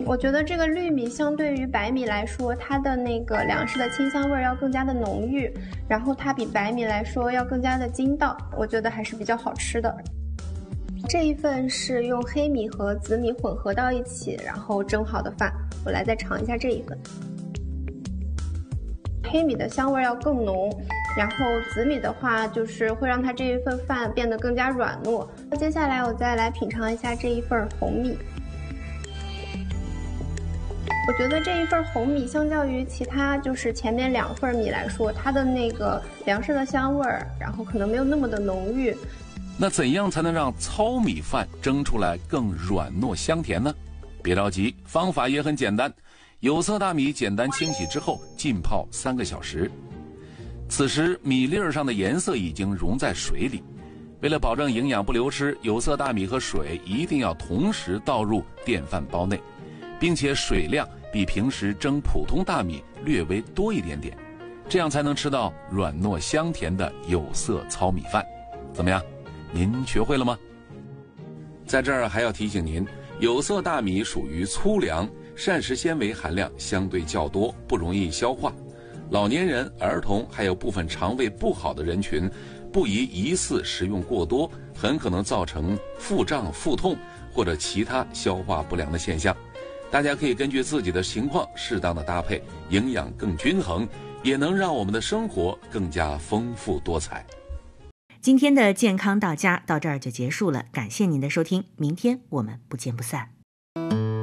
我觉得这个绿米相对于白米来说，它的那个粮食的清香味要更加的浓郁，然后它比白米来说要更加的筋道，我觉得还是比较好吃的。这一份是用黑米和紫米混合到一起，然后蒸好的饭，我来再尝一下这一份。黑米的香味要更浓，然后紫米的话就是会让它这一份饭变得更加软糯。接下来我再来品尝一下这一份红米。我觉得这一份红米相较于其他就是前面2份米来说，它的那个粮食的香味儿，然后可能没有那么的浓郁。 那怎样才能让糙米饭蒸出来更软糯香甜呢？别着急，方法也很简单。有色大米简单清洗之后浸泡3个小时，此时米粒儿上的颜色已经溶在水里。为了保证营养不流失，有色大米和水一定要同时倒入电饭煲内，并且水量比平时蒸普通大米略微多一点点，这样才能吃到软糯香甜的有色糙米饭。怎么样？您学会了吗？在这儿还要提醒您，有色大米属于粗粮，膳食纤维含量相对较多，不容易消化。老年人、儿童还有部分肠胃不好的人群，不宜疑似食用过多，很可能造成腹胀、腹痛或者其他消化不良的现象。大家可以根据自己的情况适当的搭配，营养更均衡，也能让我们的生活更加丰富多彩。 今天的健康到家到这儿就结束了，感谢您的收听，明天我们不见不散。